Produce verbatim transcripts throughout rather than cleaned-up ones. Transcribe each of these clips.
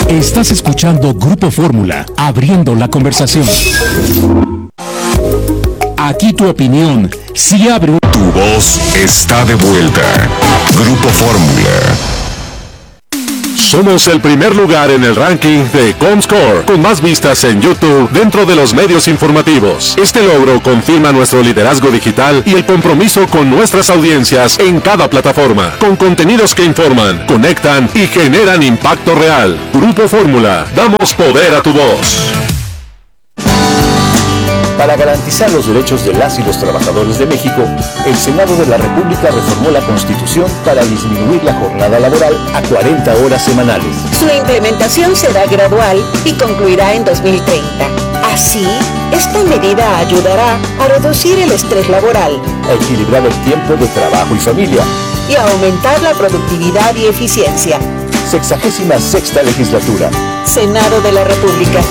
Estás escuchando Grupo Fórmula, abriendo la conversación. Aquí tu opinión, si abre un... Tu voz está de vuelta. Grupo Fórmula. Somos el primer lugar en el ranking de Comscore, con más vistas en YouTube dentro de los medios informativos. Este logro confirma nuestro liderazgo digital y el compromiso con nuestras audiencias en cada plataforma, con contenidos que informan, conectan y generan impacto real. Grupo Fórmula, damos poder a tu voz. Para garantizar los derechos de las y los trabajadores de México, el Senado de la República reformó la Constitución para disminuir la jornada laboral a cuarenta horas semanales. Su implementación será gradual y concluirá en dos mil treinta. Así, esta medida ayudará a reducir el estrés laboral, a equilibrar el tiempo de trabajo y familia y a aumentar la productividad y eficiencia. Sexagésima sexta legislatura. Senado de la República.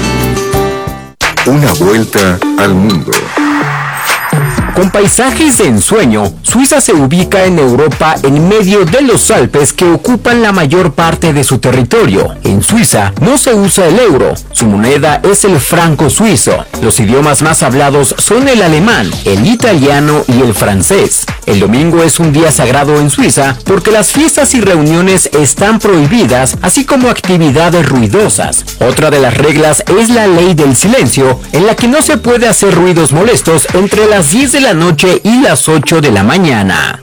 Una vuelta al mundo. Con paisajes de ensueño, Suiza se ubica en Europa en medio de los Alpes que ocupan la mayor parte de su territorio. En Suiza no se usa el euro, su moneda es el franco suizo. Los idiomas más hablados son el alemán, el italiano y el francés. El domingo es un día sagrado en Suiza porque las fiestas y reuniones están prohibidas, así como actividades ruidosas. Otra de las reglas es la ley del silencio, en la que no se puede hacer ruidos molestos entre las diez de la noche y las ocho de la mañana.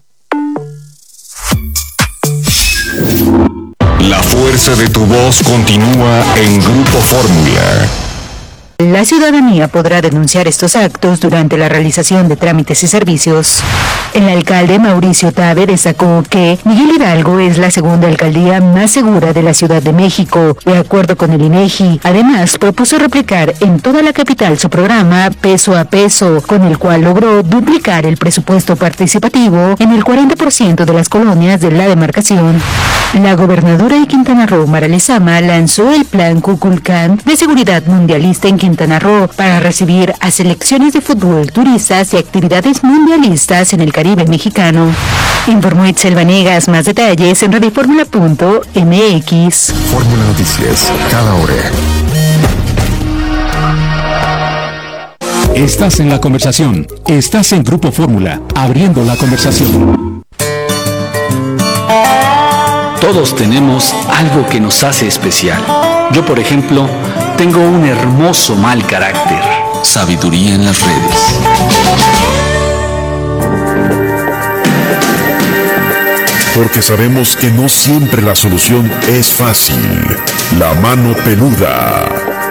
La fuerza de tu voz continúa en Grupo Fórmula. La ciudadanía podrá denunciar estos actos durante la realización de trámites y servicios. El alcalde Mauricio Tabe destacó que Miguel Hidalgo es la segunda alcaldía más segura de la Ciudad de México, de acuerdo con el INEGI. Además, propuso replicar en toda la capital su programa Peso a Peso, con el cual logró duplicar el presupuesto participativo en el cuarenta por ciento de las colonias de la demarcación. La gobernadora de Quintana Roo, Mara Lezama, lanzó el plan Kukulcán de seguridad mundialista en Quintana Roo para recibir a selecciones de fútbol, turistas y actividades mundialistas en el Caribe mexicano. Informó Itzel Vanegas. Más detalles en radioformula punto m x. Fórmula Noticias, cada hora. Estás en la conversación. Estás en Grupo Fórmula, abriendo la conversación. Todos tenemos algo que nos hace especial. Yo, por ejemplo, tengo un hermoso mal carácter. Sabiduría en las redes. Porque sabemos que no siempre la solución es fácil. La mano peluda.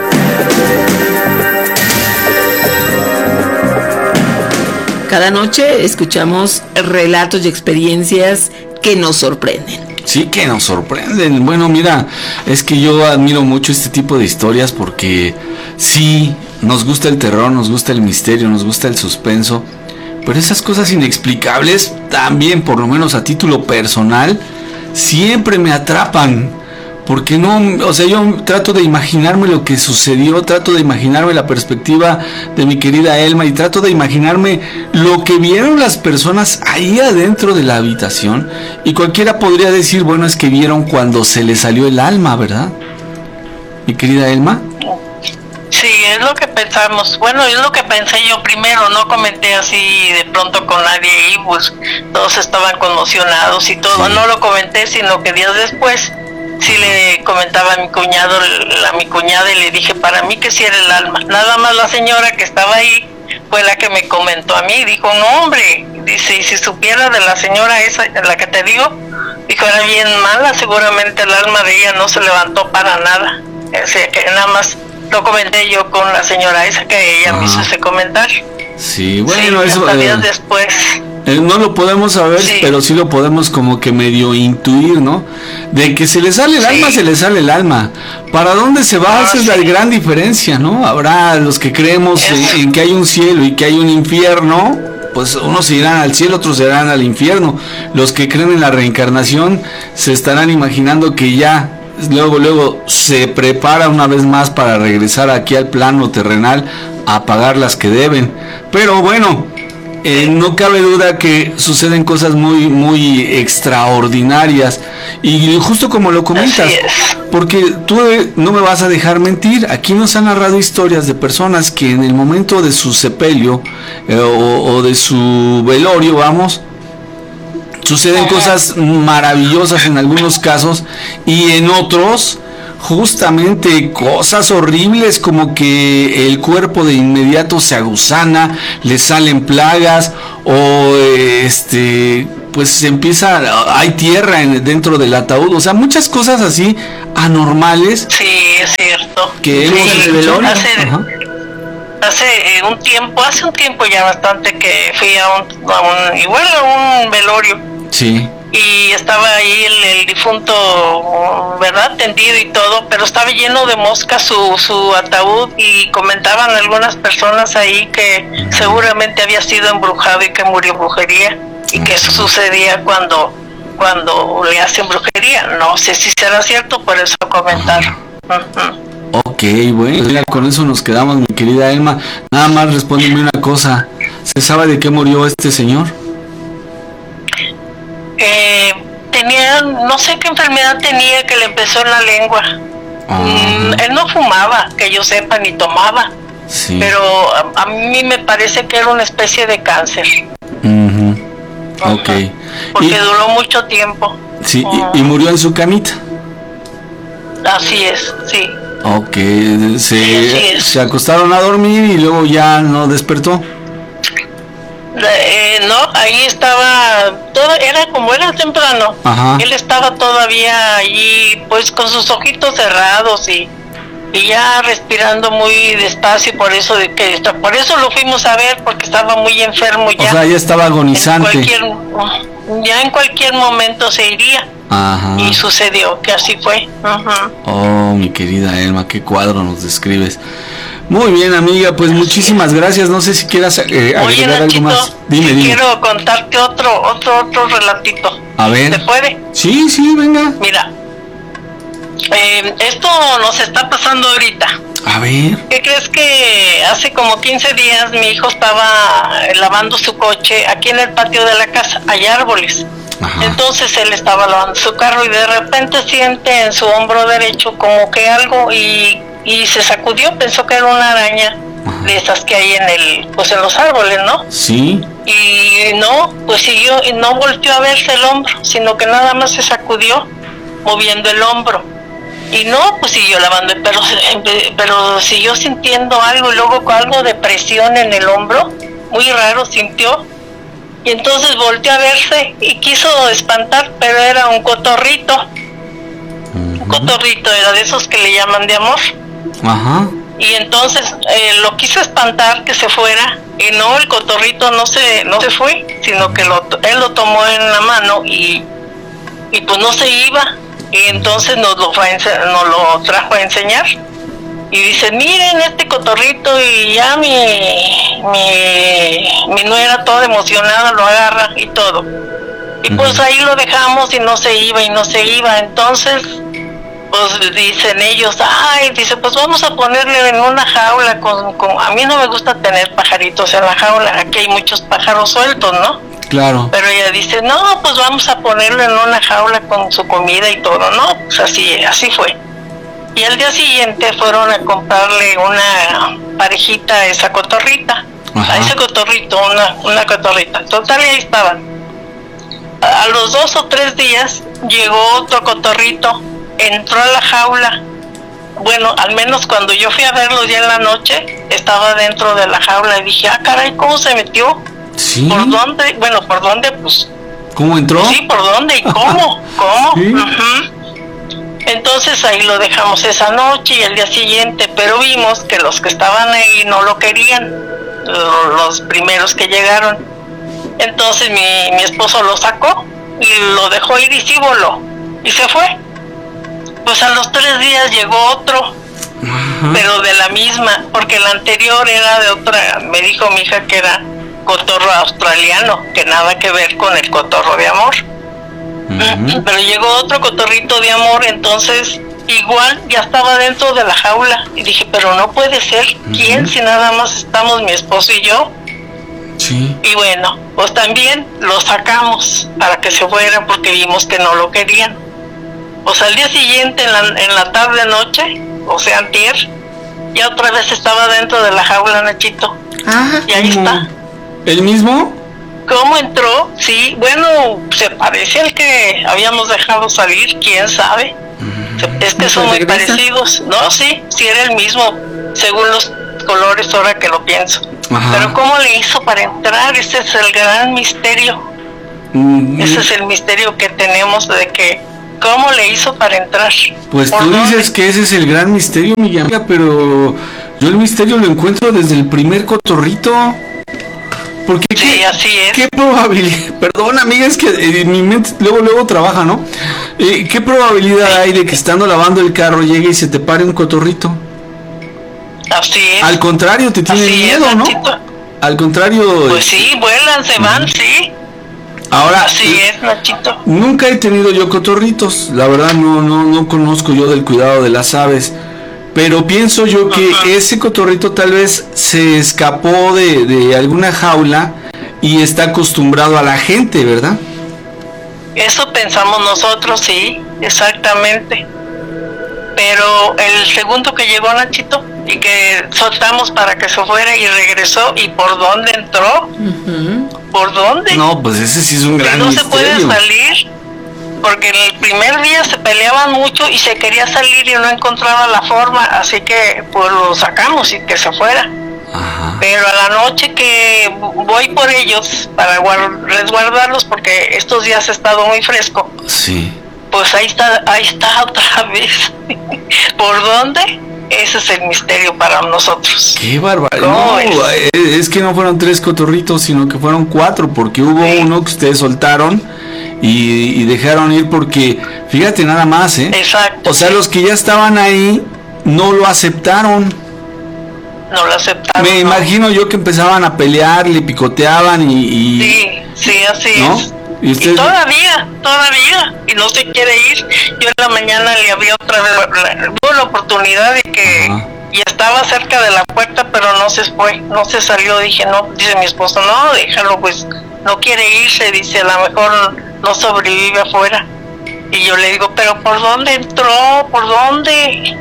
Cada noche escuchamos relatos y experiencias que nos sorprenden. Sí, que nos sorprenden. Bueno, mira, es que yo admiro mucho este tipo de historias porque sí, nos gusta el terror, nos gusta el misterio, nos gusta el suspenso, pero esas cosas inexplicables también, por lo menos a título personal, siempre me atrapan. Porque no, o sea, yo trato de imaginarme lo que sucedió, trato de imaginarme la perspectiva de mi querida Elma y trato de imaginarme lo que vieron las personas ahí adentro de la habitación. Y cualquiera podría decir, bueno, es que vieron cuando se le salió el alma, ¿verdad? Mi querida Elma. Sí, es lo que pensamos. Bueno, es lo que pensé yo primero, no comenté así de pronto con nadie y pues todos estaban conmocionados y todo. Sí. No lo comenté, sino que días después sí le comentaba a mi cuñado, a mi cuñada, y le dije, para mí que sí era el alma. Nada más la señora que estaba ahí fue la que me comentó a mí, dijo, no hombre, dice, y si supiera de la señora esa, la que te digo, dijo, era bien mala, seguramente el alma de ella no se levantó para nada. O sea, que nada más lo comenté yo con la señora esa, que ella ah. me hizo ese comentario. Sí, bueno, sí, eso... hasta días eh... después... No lo podemos saber, sí. Pero sí lo podemos como que medio intuir, ¿no? De que se le sale el sí. alma, se le sale el alma. ¿Para dónde se va? Ah, Esa sí. es la gran diferencia, ¿no? Habrá los que creemos en, en que hay un cielo y que hay un infierno, pues unos se irán al cielo, otros se irán al infierno. Los que creen en la reencarnación se estarán imaginando que ya luego, luego se prepara una vez más para regresar aquí al plano terrenal a pagar las que deben. Pero bueno... Eh, no cabe duda que suceden cosas muy muy extraordinarias y justo como lo comentas, porque tú no me vas a dejar mentir, aquí nos han narrado historias de personas que en el momento de su sepelio eh, o, o de su velorio, vamos, suceden cosas maravillosas en algunos casos y en otros justamente cosas horribles, como que el cuerpo de inmediato se aguzana, le salen plagas o este pues se empieza, hay tierra en, dentro del ataúd, o sea, muchas cosas así anormales. Sí, es cierto. Que hemos sí, escuchado. hace, hace eh, un tiempo, hace un tiempo ya bastante que fui a un, a un igual a un velorio. Sí. Y estaba ahí el, el difunto, ¿verdad? Tendido y todo, pero estaba lleno de moscas su, su ataúd, y comentaban algunas personas ahí que uh-huh. seguramente había sido embrujado y que murió brujería, y uh-huh. que eso sucedía cuando, cuando le hacen brujería. No sé si será cierto, por eso comentaron. Uh-huh. Ok, bueno, ya con eso nos quedamos, mi querida Elma. Nada más respóndeme una cosa. ¿Se sabe de qué murió este señor? Eh, tenía, no sé qué enfermedad tenía, que le empezó en la lengua. Uh-huh. Mm, él no fumaba, que yo sepa, ni tomaba. Sí. Pero a, a mí me parece que era una especie de cáncer. Uh-huh. Ok. Uh-huh. Porque y, duró mucho tiempo. Sí, uh-huh. y, y murió en su camita. Así es, sí. Ok, se, sí, es. se acostaron a dormir y luego ya no despertó. Eh, no, ahí estaba, todo era como era temprano. Ajá. Él estaba todavía allí, pues con sus ojitos cerrados y, y ya respirando muy despacio, por eso de que por eso lo fuimos a ver, porque estaba muy enfermo ya. O sea, ya estaba agonizante. En cualquier, ya en cualquier momento se iría. Ajá. Y sucedió que así fue. Ajá. Oh, mi querida Elma, qué cuadro nos describes. Muy bien, amiga, pues muchísimas gracias. No sé si quieras eh, agregar Oye, Nachito, algo más. Dime, dime. Quiero contarte otro, otro, otro relatito. A ver. ¿Se puede? Sí, sí, venga. Mira, eh, esto nos está pasando ahorita. A ver. ¿Qué crees? Que hace como quince días mi hijo estaba lavando su coche aquí en el patio de la casa. Hay árboles. Ajá. Entonces él estaba lavando su carro y de repente siente en su hombro derecho como que algo y y se sacudió, pensó que era una araña. Ajá. De esas que hay en el, pues en los árboles, ¿no? Sí. Y no, pues siguió y no volteó a verse el hombro, sino que nada más se sacudió moviendo el hombro. Y no, pues siguió lavando, pero pero siguió sintiendo algo y luego con algo de presión en el hombro, muy raro sintió. Y entonces volteó a verse y quiso espantar, pero era un cotorrito. Uh-huh. Un cotorrito, era de esos que le llaman de amor. Ajá. Y entonces eh, lo quiso espantar que se fuera, y no, el cotorrito no se no se fue, sino que lo, él lo tomó en la mano y y pues no se iba, y entonces nos lo fue a ense- nos lo trajo a enseñar y dice, miren este cotorrito, y ya mi mi mi nuera toda emocionada lo agarra y todo, y pues uh-huh. ahí lo dejamos y no se iba y no se iba. Entonces pues dicen ellos, ay, dice, pues vamos a ponerle en una jaula con, con, a mí no me gusta tener pajaritos en la jaula, aquí hay muchos pájaros sueltos, ¿no? Claro. Pero ella dice, no, pues vamos a ponerlo en una jaula con su comida y todo, ¿no? Pues así, así fue. Y al día siguiente fueron a comprarle una parejita a esa cotorrita, Ajá. a ese cotorrito, una, una cotorrita. Total, y ahí estaban. A, a los dos o tres días llegó otro cotorrito, entró a la jaula. Bueno, al menos cuando yo fui a verlo ya en la noche, estaba dentro de la jaula y dije, ah, caray, ¿cómo se metió? ¿Sí? ¿Por dónde? Bueno, ¿por dónde? Pues... ¿Cómo entró? Sí, ¿por dónde y cómo? ¿Cómo? ¿Sí? Uh-huh. Entonces ahí lo dejamos esa noche y el día siguiente, pero vimos que los que estaban ahí no lo querían, lo, los primeros que llegaron. Entonces mi, mi esposo lo sacó y lo dejó ir y sí voló y se fue. Pues a los tres días llegó otro, uh-huh. pero de la misma, porque el anterior era de otra, me dijo mi hija que era cotorro australiano, que nada que ver con el cotorro de amor. Uh-huh. Pero llegó otro cotorrito de amor, entonces igual ya estaba dentro de la jaula y dije, pero no puede ser, ¿quién? Uh-huh. Si nada más estamos mi esposo y yo. Sí. Y bueno, pues también lo sacamos para que se fuera porque vimos que no lo querían. Pues al día siguiente, en la, en la tarde noche, o sea, antier, ya otra vez estaba dentro de la jaula, Nachito. Ah, y ahí ¿cómo? está. ¿El mismo? ¿Cómo entró? Sí, bueno, se parece al que habíamos dejado salir, quién sabe. Se- Es que son muy ¿Regresa? parecidos. No, sí, sí era el mismo, según los colores, ahora que lo pienso. Ajá. Pero ¿cómo le hizo para entrar? Ese es el gran misterio. Mm, Ese es el misterio que tenemos de que ¿cómo le hizo para entrar? Pues ¿Por tú dónde? dices que ese es el gran misterio, mi amiga, pero yo el misterio lo encuentro desde el primer cotorrito. Porque Sí, qué, así es. qué probabilidad, perdón amiga, es que eh, mi mente luego luego trabaja, ¿no? Eh, ¿Qué probabilidad hay de que estando lavando el carro llegue y se te pare un cotorrito? Así es. Al contrario, te tiene Así es, miedo, ¿no? Nachito. Al contrario. Pues sí, vuelan, se van, sí. Ahora, Así es, Nachito. nunca he tenido yo cotorritos, la verdad no, no, no conozco yo del cuidado de las aves, pero pienso yo que Ajá. ese cotorrito tal vez se escapó de, de alguna jaula y está acostumbrado a la gente, ¿verdad? Eso pensamos nosotros, sí, exactamente. Pero el segundo que llegó, Nachito, y que soltamos para que se fuera y regresó, ¿y por dónde entró? ¿Por dónde? No, pues ese sí es un Que gran no se puede misterio. salir, porque el primer día se peleaban mucho y se quería salir y no encontraba la forma, así que pues lo sacamos y que se fuera. Ajá. Pero a la noche que voy por ellos para guar- resguardarlos, porque estos días ha estado muy fresco, Sí. pues ahí está, ahí está otra vez. ¿Por dónde? Ese es el misterio para nosotros. Qué barbaridad. ¿Cómo No, ves? es, es que no fueron tres cotorritos, sino que fueron cuatro, porque hubo Sí. uno que ustedes soltaron y, y dejaron ir porque, fíjate nada más, ¿eh? Exacto. O sea, sí. los que ya estaban ahí no lo aceptaron. No lo aceptaron. Me ¿no? imagino yo que empezaban a pelear, le picoteaban y... y- Sí, sí, así ¿no? es. ¿Y Y, usted? todavía, todavía, y no se quiere ir. Yo en la mañana le abrí otra vez, la- tuve la oportunidad de que, Ajá. y estaba cerca de la puerta, pero no se fue, no se salió. Dije, no, dice mi esposo, no, déjalo, pues, no quiere irse, dice, a lo mejor no sobrevive afuera. Y yo le digo, pero ¿por dónde entró? ¿Por dónde?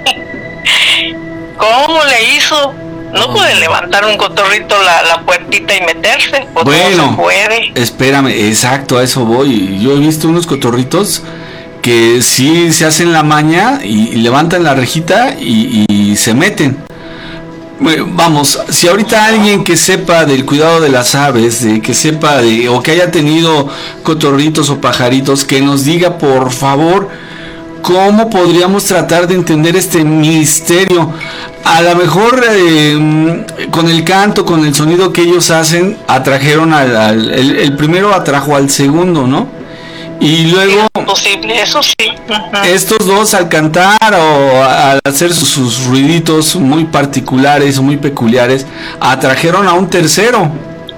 ¿Cómo le hizo? No puede levantar un cotorrito la, la puertita y meterse, pues no Bueno, se puede. espérame, exacto, a eso voy. Yo he visto unos cotorritos que sí se hacen la maña y, y levantan la rejita y, y se meten. Bueno, vamos, si ahorita alguien que sepa del cuidado de las aves, de que sepa de, o que haya tenido cotorritos o pajaritos, que nos diga por favor cómo podríamos tratar de entender este misterio. A lo mejor eh, con el canto, con el sonido que ellos hacen, atrajeron al, al- el, el primero atrajo al segundo, ¿no? Y luego Es posible, eso sí. Ujú. estos dos al cantar o al hacer sus, sus ruiditos muy particulares, muy peculiares, atrajeron a un tercero.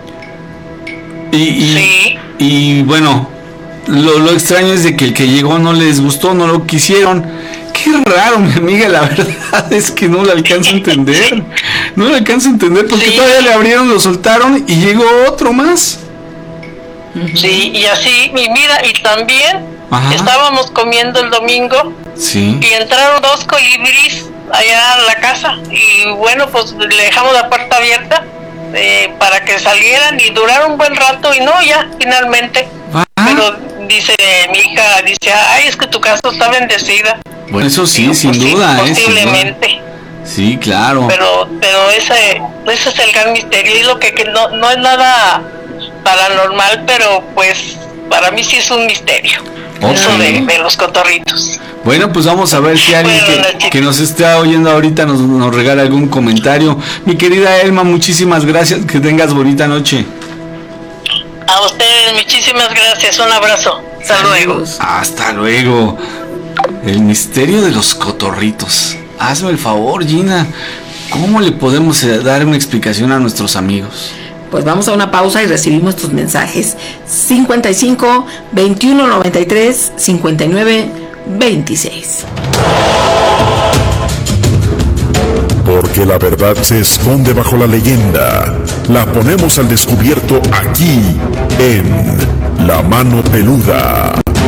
Y, y, Sí. y bueno, lo, lo extraño es de que el que llegó no les gustó, no lo quisieron. Qué raro, mi amiga, la verdad es que no lo alcanzo a entender. No lo alcanzo a entender porque Sí. todavía le abrieron, lo soltaron y llegó otro más. Sí, y así, y mira, y también Ajá. estábamos comiendo el domingo Sí. y entraron dos colibríes allá a la casa y bueno, pues le dejamos la puerta abierta eh, para que salieran y duraron un buen rato y no, ya, finalmente. Ah. Pero dice mi hija, dice, ay, es que tu casa está bendecida. Bueno, eso sí, Digo, sin pues sí, duda, ¿eh? Sin duda. posiblemente. Sí, claro. pero pero ese ese es el gran misterio y lo que, que no no es nada paranormal, pero pues para mí sí es un misterio. Ok. Eso de, de los cotorritos. Bueno, pues vamos a ver si alguien Bueno, que, Nachito. que nos está oyendo ahorita nos, nos regala algún comentario. Mi querida Elma, muchísimas gracias, que tengas bonita noche. A ustedes muchísimas gracias, un abrazo, hasta luego. Saludos. Hasta luego. El misterio de los cotorritos. Hazme el favor, Gina. ¿Cómo le podemos eh, dar una explicación a nuestros amigos? Pues vamos a una pausa y recibimos tus mensajes. cincuenta y cinco, veintiuno, noventa y tres, cincuenta y nueve, veintiséis. Porque la verdad se esconde bajo la leyenda. La ponemos al descubierto aquí, en La Mano Peluda.